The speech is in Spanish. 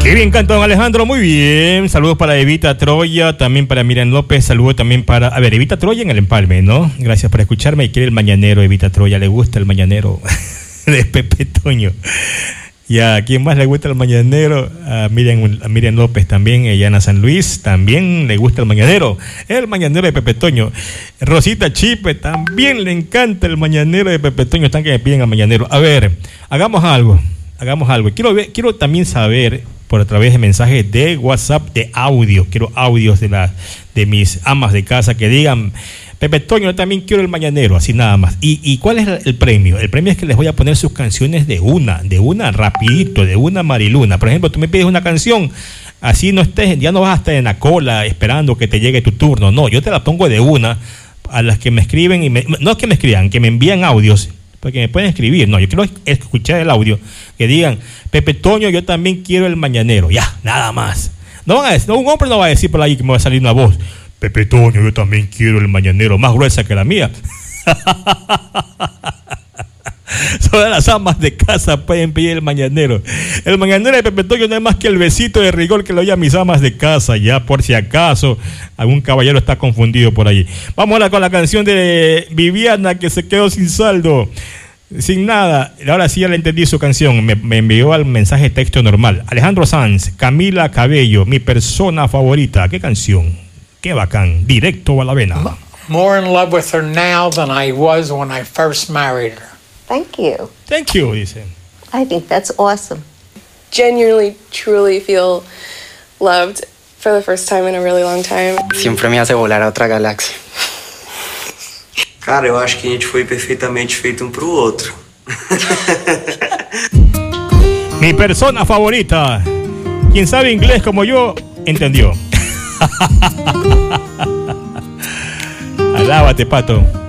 Qué bien canta don Alejandro, muy bien. Saludos para Evita Troya, también para Miriam López, saludos también para... A ver, Evita Troya en el empalme, ¿no? Gracias por escucharme y quiere el mañanero, Evita Troya, le gusta el mañanero de Pepe Toño. Y a quien más le gusta el mañanero, a Miriam López también, ella Ana San Luis, también le gusta el mañanero de Pepe Toño. Rosita Chipe, también le encanta el mañanero de Pepe Toño, están que me piden al mañanero. A ver, hagamos algo. Quiero también saber, por a través de mensajes de WhatsApp, de audio, quiero audios de mis amas de casa que digan... Pepe Toño, yo también quiero el mañanero, así nada más. ¿Y cuál es el premio? El premio es que les voy a poner sus canciones de una rapidito, de una Mariluna. Por ejemplo, tú me pides una canción, así ya no vas a estar en la cola esperando que te llegue tu turno. No, yo te la pongo de una a las que me escriben, no es que me escriban, que me envían audios, porque me pueden escribir. No, yo quiero escuchar el audio, que digan, Pepe Toño, yo también quiero el mañanero. Ya, nada más. Un hombre no va a decir por ahí que me va a salir una voz. Pepe Toño, yo también quiero el mañanero, más gruesa que la mía. Solo las amas de casa pueden pedir el mañanero. El mañanero de Pepe Toño no es más que el besito de rigor que le doy a mis amas de casa, ya por si acaso algún caballero está confundido por ahí. Vamos ahora con la canción de Viviana, que se quedó sin saldo, sin nada. Ahora sí ya le entendí su canción, me envió al mensaje texto normal. Alejandro Sanz, Camila Cabello, mi persona favorita. ¿Qué canción? Qué bacán, directo a la vena. More in love with her now than I was when I first married her. Thank you. Thank you, dice. I think that's awesome. Genuinely, truly feel loved for the first time in a really long time. Siempre me hace volar a otra galaxia. Cara, eu acho que a gente foi perfeitamente feito um pro outro. Mi persona favorita. Quien sabe inglés como yo, entendió. Alábate, pato.